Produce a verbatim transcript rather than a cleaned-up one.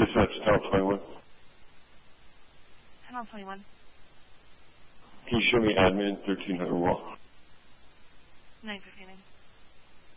Dispatch Tower twenty-one. Channel twenty-one. Can you show me admin thirteen hundred wall? nine fifty-nine.